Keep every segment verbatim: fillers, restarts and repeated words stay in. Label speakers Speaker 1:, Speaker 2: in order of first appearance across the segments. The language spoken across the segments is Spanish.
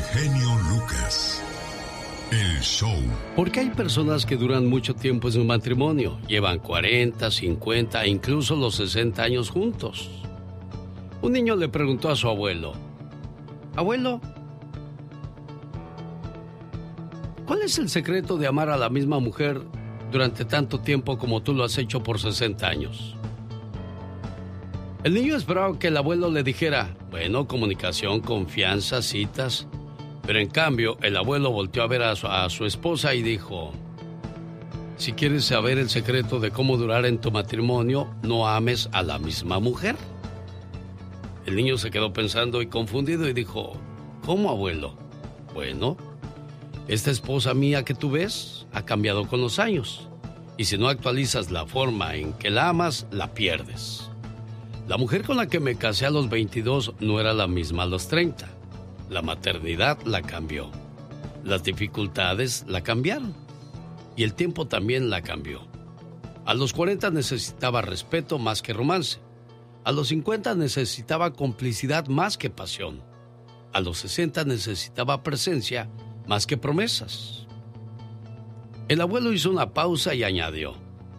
Speaker 1: genio Lucas. El show.
Speaker 2: Porque hay personas que duran mucho tiempo en su matrimonio. Llevan cuarenta, cincuenta e incluso los sesenta años juntos. Un niño le preguntó a su abuelo: Abuelo, ¿cuál es el secreto de amar a la misma mujer durante tanto tiempo como tú lo has hecho por sesenta años? El niño esperaba que el abuelo le dijera: bueno, comunicación, confianza, citas. Pero en cambio, el abuelo volteó a ver a su, a su esposa y dijo: si quieres saber el secreto de cómo durar en tu matrimonio, no ames a la misma mujer. El niño se quedó pensando y confundido y dijo: ¿cómo, abuelo? Bueno, esta esposa mía que tú ves ha cambiado con los años. Y si no actualizas la forma en que la amas, la pierdes. La mujer con la que me casé a los veintidós no era la misma a los treinta. La maternidad la cambió. Las dificultades la cambiaron. Y el tiempo también la cambió. A los cuarenta necesitaba respeto más que romance. A los cincuenta necesitaba complicidad más que pasión. A los sesenta necesitaba presencia más que promesas. El abuelo hizo una pausa y añadió: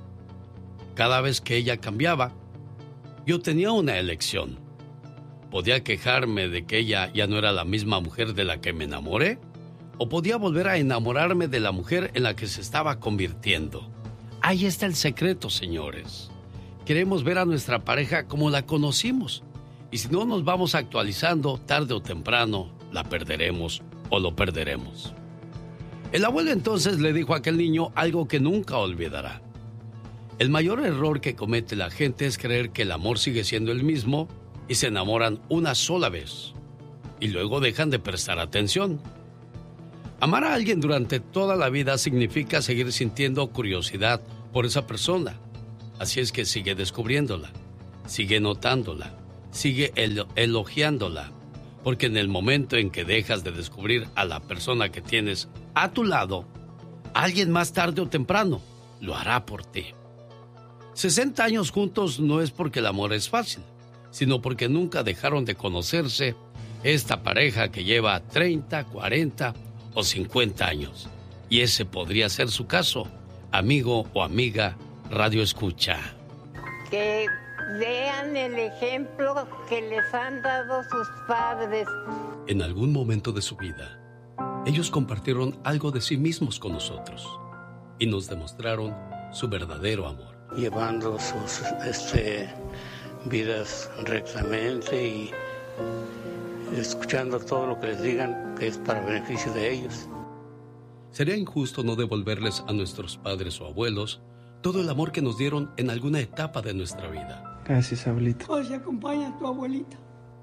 Speaker 2: cada vez que ella cambiaba, yo tenía una elección. Podía quejarme de que ella ya no era la misma mujer de la que me enamoré, o podía volver a enamorarme de la mujer en la que se estaba convirtiendo. Ahí está el secreto, señores. Queremos ver a nuestra pareja como la conocimos, y si no nos vamos actualizando, tarde o temprano la perderemos o lo perderemos. El abuelo entonces le dijo a aquel niño algo que nunca olvidará. El mayor error que comete la gente es creer que el amor sigue siendo el mismo y se enamoran una sola vez y luego dejan de prestar atención. Amar a alguien durante toda la vida significa seguir sintiendo curiosidad por esa persona. Así es que sigue descubriéndola, sigue notándola, sigue el- elogiándola, porque en el momento en que dejas de descubrir a la persona que tienes a tu lado, alguien más tarde o temprano lo hará por ti. sesenta años juntos no es porque el amor es fácil, sino porque nunca dejaron de conocerse esta pareja que lleva treinta, cuarenta o cincuenta años. Y ese podría ser su caso, amigo o amiga Radio Escucha.
Speaker 3: Que vean el ejemplo que les han dado sus padres.
Speaker 2: En algún momento de su vida, ellos compartieron algo de sí mismos con nosotros y nos demostraron su verdadero amor.
Speaker 4: Llevando sus este, vidas rectamente y escuchando todo lo que les digan que es para beneficio de ellos.
Speaker 2: Sería injusto no devolverles a nuestros padres o abuelos todo el amor que nos dieron en alguna etapa de nuestra vida.
Speaker 5: Gracias, abuelita.
Speaker 6: Oye, acompaña a tu abuelita.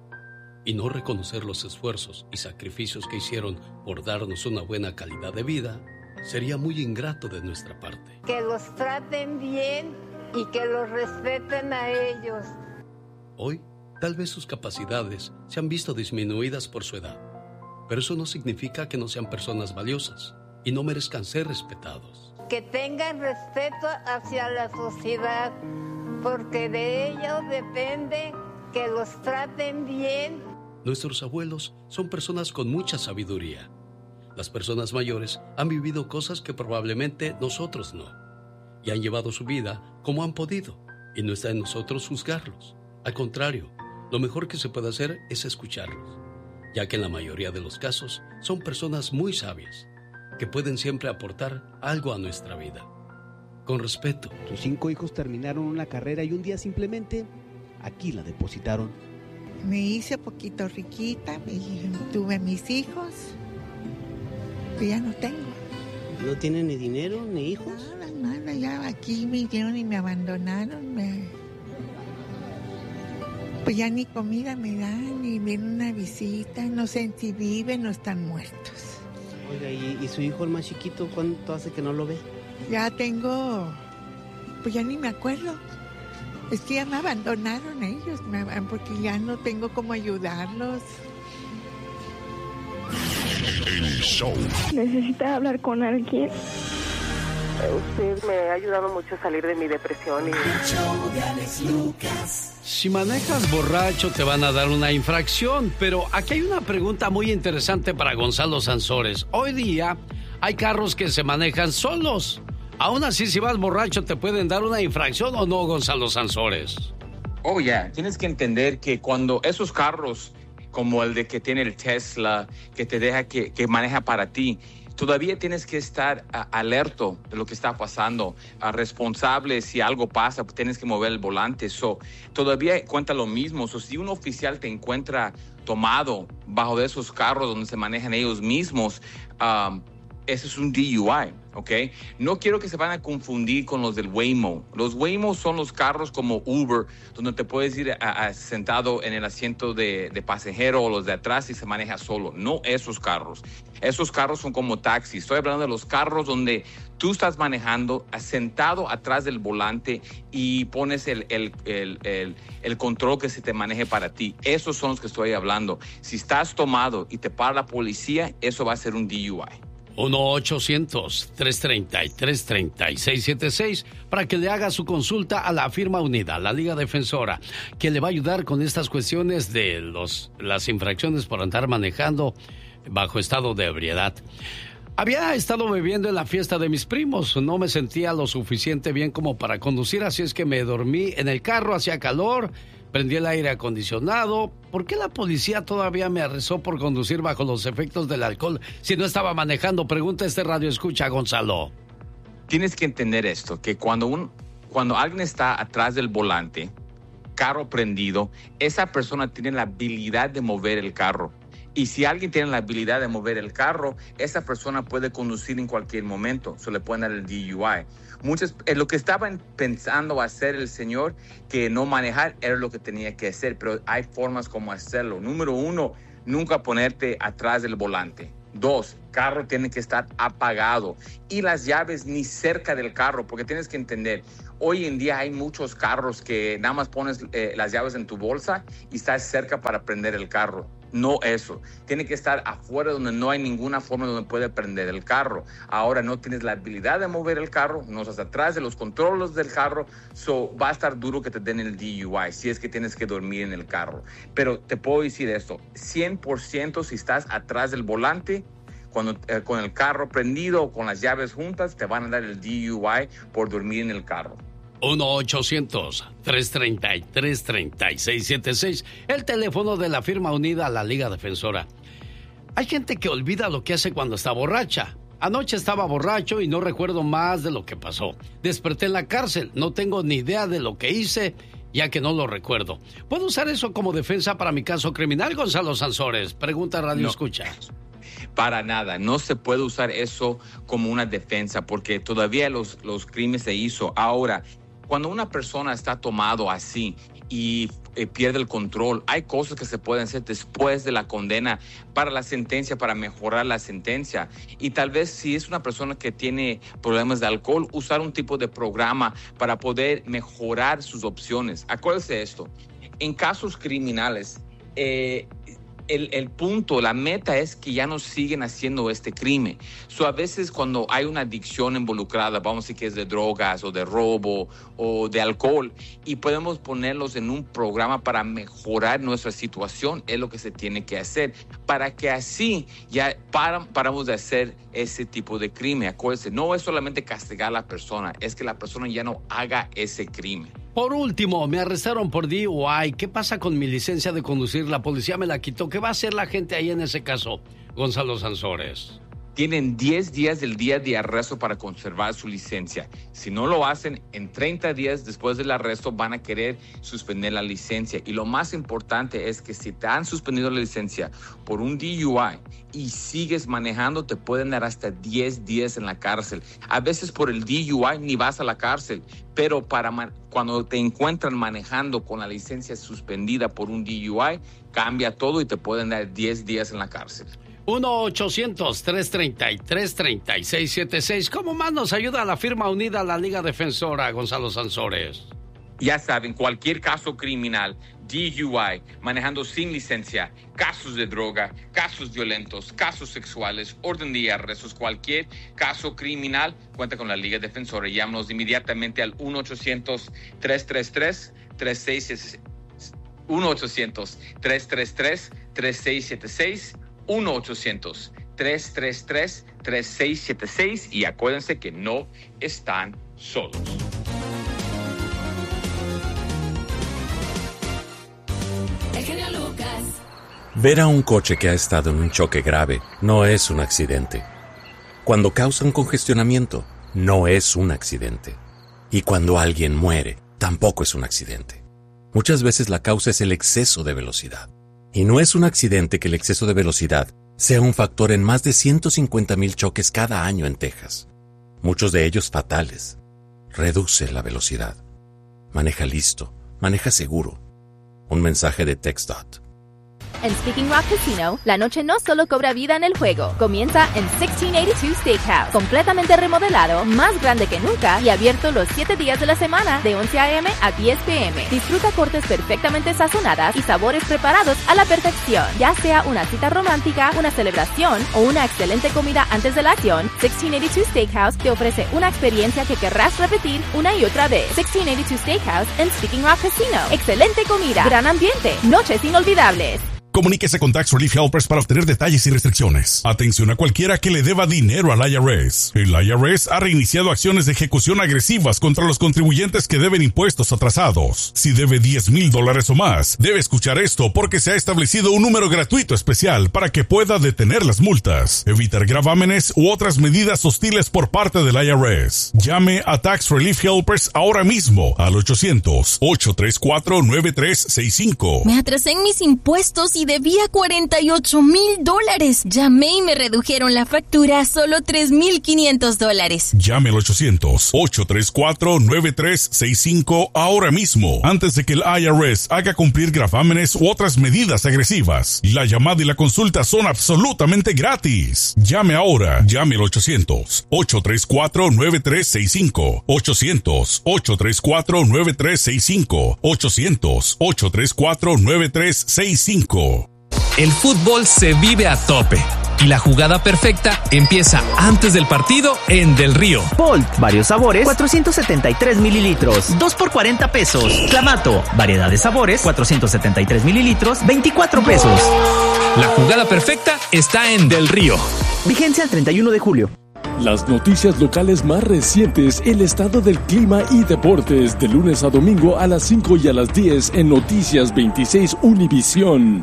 Speaker 2: Y no reconocer los esfuerzos y sacrificios que hicieron por darnos una buena calidad de vida sería muy ingrato de nuestra parte.
Speaker 3: Que los traten bien y que los respeten a ellos.
Speaker 2: Hoy, tal vez sus capacidades se han visto disminuidas por su edad, pero eso no significa que no sean personas valiosas y no merezcan ser respetados.
Speaker 3: Que tengan respeto hacia la sociedad, porque de ellos depende que los traten bien.
Speaker 2: Nuestros abuelos son personas con mucha sabiduría. Las personas mayores han vivido cosas que probablemente nosotros no, y han llevado su vida como han podido, y no está en nosotros juzgarlos. Al contrario, lo mejor que se puede hacer es escucharlos, ya que en la mayoría de los casos son personas muy sabias, que pueden siempre aportar algo a nuestra vida. Con respeto.
Speaker 7: Sus cinco hijos terminaron una carrera y un día simplemente aquí la depositaron.
Speaker 8: Me hice poquito riquita, y tuve mis hijos, pero ya no tengo.
Speaker 9: ¿No tienen ni dinero ni hijos?
Speaker 8: Nada, nada, ya aquí vinieron y me abandonaron. Me... Pues ya ni comida me dan, ni viene una visita, no sé si viven o están muertos.
Speaker 9: Oiga, ¿y, y su hijo el más chiquito cuánto hace que no lo ve?
Speaker 8: Ya tengo, pues ya ni me acuerdo. Es que ya me abandonaron ellos, me, porque ya no tengo cómo ayudarlos.
Speaker 1: El show.
Speaker 10: ¿Necesita hablar con alguien?
Speaker 11: Usted me ha ayudado mucho a salir de mi depresión. Y...
Speaker 12: El show de Alex Lucas.
Speaker 2: Si manejas borracho te van a dar una infracción, pero aquí hay una pregunta muy interesante para Gonzalo Sansores. Hoy día hay carros que se manejan solos. Aún así, si vas borracho, ¿te pueden dar una infracción o no, Gonzalo Sansores?
Speaker 5: Oh, ya, yeah. Tienes que entender que cuando esos carros, como el de que tiene el Tesla, que te deja que, que maneja para ti, todavía tienes que estar uh, alerto de lo que está pasando, uh, responsable. Si algo pasa, tienes que mover el volante. So, todavía cuenta lo mismo. So, si un oficial te encuentra tomado bajo de esos carros donde se manejan ellos mismos, um, ese es un D U I, ¿ok? No quiero que se van a confundir con los del Waymo. Los Waymo son los carros como Uber, donde te puedes ir a, a, sentado en el asiento de, de pasajero o los de atrás y se maneja solo. No esos carros. Esos carros son como taxis. Estoy hablando de los carros donde tú estás manejando sentado atrás del volante y pones el, el, el, el, el control que se te maneje para ti. Esos son los que estoy hablando. Si estás tomado y te para la policía, eso va a ser un D U I.
Speaker 2: uno ochocientos, tres treinta y tres, treinta y seis setenta y seis para que le haga su consulta a la firma unida, la Liga Defensora, que le va a ayudar con estas cuestiones de los, las infracciones por andar manejando bajo estado de ebriedad. Había estado bebiendo en la fiesta de mis primos, no me sentía lo suficiente bien como para conducir, así es que me dormí en el carro, hacía calor, prendí el aire acondicionado. ¿Por qué la policía todavía me arrestó por conducir bajo los efectos del alcohol si no estaba manejando? Pregunta este radio escucha, Gonzalo.
Speaker 5: Tienes que entender esto, que cuando, un, cuando alguien está atrás del volante, carro prendido, esa persona tiene la habilidad de mover el carro. Y si alguien tiene la habilidad de mover el carro, esa persona puede conducir en cualquier momento. Se le pueden dar el D U I. Muchas, eh, lo que estaban pensando hacer el señor, que no manejar, era lo que tenía que hacer. Pero hay formas como hacerlo. Número uno, nunca ponerte atrás del volante. Dos, carro tiene que estar apagado. Y las llaves ni cerca del carro, porque tienes que entender, hoy en día hay muchos carros que nada más pones eh, las llaves en tu bolsa y estás cerca para prender el carro. No eso. Tiene que estar afuera donde no hay ninguna forma donde puede prender el carro. Ahora no tienes la habilidad de mover el carro, no estás atrás de los controles del carro, so va a estar duro que te den el D U I si es que tienes que dormir en el carro. Pero te puedo decir esto, cien por ciento si estás atrás del volante, cuando, eh, con el carro prendido o con las llaves juntas, te van a dar el D U I por dormir en el carro.
Speaker 2: uno ochocientos, tres treinta y tres, treinta y seis setenta y seis, el teléfono de la firma unida a la Liga Defensora. Hay gente que olvida lo que hace cuando está borracha. Anoche estaba borracho y no recuerdo más de lo que pasó. Desperté en la cárcel, no tengo ni idea de lo que hice, ya que no lo recuerdo. ¿Puedo usar eso como defensa para mi caso criminal, Gonzalo Sansores? Pregunta Radio
Speaker 5: no.
Speaker 2: Escucha.
Speaker 5: Para nada, no se puede usar eso como una defensa porque todavía los, los crímenes se hizo. Ahora, cuando una persona está tomado así y eh, pierde el control, hay cosas que se pueden hacer después de la condena para la sentencia, para mejorar la sentencia. Y tal vez si es una persona que tiene problemas de alcohol, usar un tipo de programa para poder mejorar sus opciones. Acuérdese esto, en casos criminales, eh, El, el punto, la meta es que ya no siguen haciendo este crimen. So, a veces cuando hay una adicción involucrada, vamos a decir que es de drogas o de robo o de alcohol, y podemos ponerlos en un programa para mejorar nuestra situación, es lo que se tiene que hacer, para que así ya para, paramos de hacer ese tipo de crimen. Acuérdense, no es solamente castigar a la persona, es que la persona ya no haga ese crimen.
Speaker 2: Por último, me arrestaron por D U I. ¿Qué pasa con mi licencia de conducir? La policía me la quitó. ¿Qué va a hacer la gente ahí en ese caso, Gonzalo Sansores?
Speaker 5: Tienen diez días del día de arresto para conservar su licencia. Si no lo hacen, en treinta días después del arresto van a querer suspender la licencia. Y lo más importante es que si te han suspendido la licencia por un D U I y sigues manejando, te pueden dar hasta diez días en la cárcel. A veces por el D U I ni vas a la cárcel, pero para man- cuando te encuentran manejando con la licencia suspendida por un D U I, cambia todo y te pueden dar diez días en la cárcel.
Speaker 2: uno ochocientos, tres treinta y tres, treinta y seis setenta y seis. ¿Cómo más nos ayuda la firma unida a la Liga Defensora, Gonzalo Sansores?
Speaker 5: Ya saben, cualquier caso criminal, D U I, manejando sin licencia, casos de droga, casos violentos, casos sexuales, orden de arrestos, cualquier caso criminal, cuenta con la Liga Defensora. Llámanos inmediatamente al uno ochocientos, tres tres tres, tres seis uno ochocientos, tres tres tres, tres seis siete seis, uno ochocientos, tres tres tres, tres seis siete seis y acuérdense que no están solos.
Speaker 11: El genio Lucas.
Speaker 12: Ver a un coche que ha estado en un choque grave no es un accidente. Cuando causa un congestionamiento, no es un accidente. Y cuando alguien muere, tampoco es un accidente. Muchas veces la causa es el exceso de velocidad. Y no es un accidente que el exceso de velocidad sea un factor en más de ciento cincuenta mil choques cada año en Texas. Muchos de ellos fatales. Reduce la velocidad. Maneja listo. Maneja seguro. Un mensaje de TxDOT.
Speaker 13: En Speaking Rock Casino, la noche no solo cobra vida en el juego. Comienza en sixteen eighty-two Steakhouse, completamente remodelado, más grande que nunca y abierto los siete días de la semana de once a eme a diez pe eme. Disfruta cortes perfectamente sazonadas y sabores preparados a la perfección. Ya sea una cita romántica, una celebración o una excelente comida antes de la acción, sixteen eighty-two Steakhouse te ofrece una experiencia que querrás repetir una y otra vez. sixteen eighty-two Steakhouse en Speaking Rock Casino. Excelente comida, gran ambiente, noches inolvidables.
Speaker 14: Comuníquese con Tax Relief Helpers para obtener detalles y restricciones. Atención a cualquiera que le deba dinero al I R S. El I R S ha reiniciado acciones de ejecución agresivas contra los contribuyentes que deben impuestos atrasados. Si debe diez mil dólares o más, debe escuchar esto porque se ha establecido un número gratuito especial para que pueda detener las multas, evitar gravámenes u otras medidas hostiles por parte del I R S. Llame a Tax Relief Helpers ahora mismo al ochocientos, ocho tres cuatro, nueve tres seis cinco.
Speaker 15: Me atrasé en mis impuestos y debía cuarenta y ocho mil dólares. Llamé y me redujeron la factura a solo tres mil quinientos dólares.
Speaker 14: Llame al ochocientos, ocho tres cuatro, nueve tres seis cinco ahora mismo, antes de que el I R S haga cumplir gravámenes u otras medidas agresivas. La llamada y la consulta son absolutamente gratis. Llame ahora. Llame al ochocientos, ocho tres cuatro, nueve tres seis cinco. ochocientos, ocho tres cuatro, nueve tres seis cinco. ochocientos, ocho tres cuatro, nueve tres seis cinco.
Speaker 16: El fútbol se vive a tope y la jugada perfecta empieza antes del partido en Del Río.
Speaker 17: Bolt, varios sabores, cuatrocientos setenta y tres mililitros, dos por cuarenta pesos. Clamato, variedad de sabores, cuatrocientos setenta y tres mililitros, veinticuatro pesos.
Speaker 16: La jugada perfecta está en Del Río.
Speaker 17: Vigencia el treinta y uno de julio.
Speaker 18: Las noticias locales más recientes, el estado del clima y deportes, de lunes a domingo a las cinco y a las diez en Noticias veintiséis Univisión.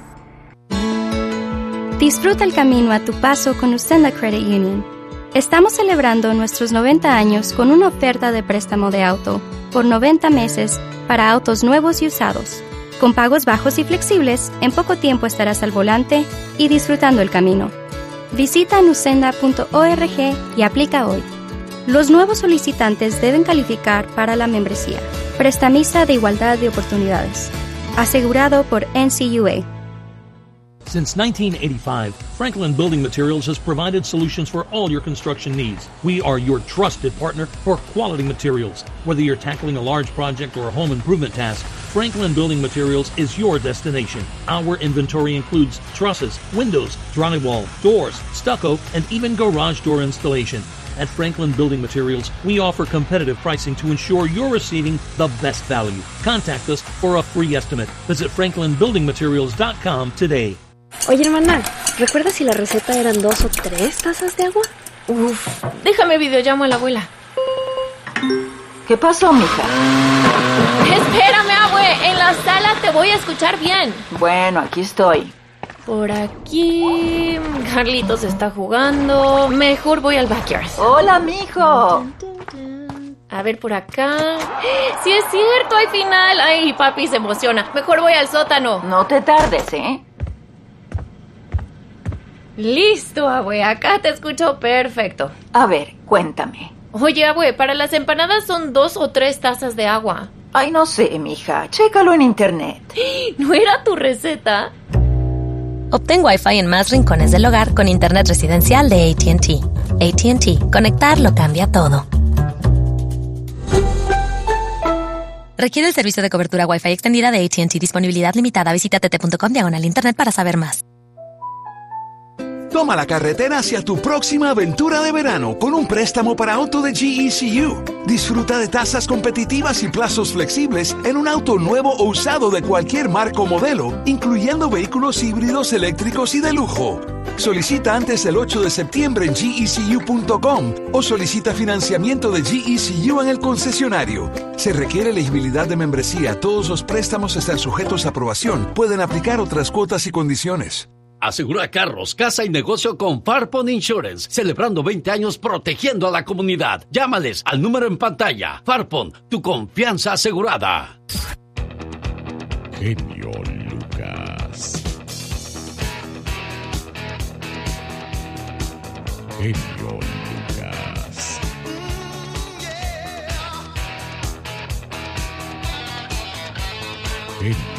Speaker 19: Disfruta el camino a tu paso con Usenda Credit Union. Estamos celebrando nuestros noventa años con una oferta de préstamo de auto por noventa meses para autos nuevos y usados. Con pagos bajos y flexibles, en poco tiempo estarás al volante y disfrutando el camino. Visita nusenda punto org y aplica hoy. Los nuevos solicitantes deben calificar para la membresía. Prestamista de igualdad de oportunidades. Asegurado por N C U A.
Speaker 20: Since nineteen eighty-five, Franklin Building Materials has provided solutions for all your construction needs. We are your trusted partner for quality materials. Whether you're tackling a large project or a home improvement task, Franklin Building Materials is your destination. Our inventory includes trusses, windows, drywall, doors, stucco, and even garage door installation. At Franklin Building Materials, we offer competitive pricing to ensure you're receiving the best value. Contact us for a free estimate. Visit franklin building materials dot com today.
Speaker 21: Oye, hermana, ¿recuerdas si la receta eran dos o tres tazas de agua?
Speaker 22: Uf, déjame videollamo a la abuela.
Speaker 23: ¿Qué pasó, mija?
Speaker 22: Espérame, abue, en la sala te voy a escuchar bien.
Speaker 23: Bueno, aquí estoy.
Speaker 22: Por aquí... Carlitos está jugando. Mejor voy al backyard.
Speaker 23: Hola, mijo.
Speaker 22: A ver, por acá... ¡Sí es cierto! ¡Hay final! ¡Ay, papi se emociona! Mejor voy al sótano.
Speaker 23: No te tardes, ¿eh?
Speaker 22: Listo, abue. Acá te escucho perfecto.
Speaker 23: A ver, cuéntame.
Speaker 22: Oye, abue, para las empanadas son dos o tres tazas de agua.
Speaker 23: Ay, no sé, mija. Chécalo en internet.
Speaker 22: ¿No era tu receta?
Speaker 24: Obtén Wi-Fi en más rincones del hogar con internet residencial de A T and T. A T and T. Conectar lo cambia todo. Requiere el servicio de cobertura Wi-Fi extendida de A T and T. Disponibilidad limitada. Visita t t punto com diagonal internet para saber más.
Speaker 3: Toma la carretera hacia tu próxima aventura de verano con un préstamo para auto de G E C U. Disfruta de tasas competitivas y plazos flexibles en un auto nuevo o usado de cualquier marca o modelo, incluyendo vehículos híbridos eléctricos y de lujo. Solicita antes del ocho de septiembre en G E C U punto com o solicita financiamiento de G E C U en el concesionario. Se requiere elegibilidad de membresía. Todos los préstamos están sujetos a aprobación. Pueden aplicar otras cuotas y condiciones.
Speaker 2: Asegura carros, casa y negocio con Farpon Insurance, celebrando veinte años protegiendo a la comunidad. Llámales al número en pantalla. Farpon, tu confianza asegurada.
Speaker 1: Genio Lucas. Genio Lucas. Genio